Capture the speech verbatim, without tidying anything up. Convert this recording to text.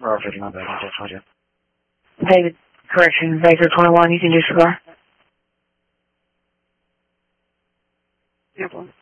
Roger, my bad. I told you. David, correction, Baker twenty-one, you can disregard. Example.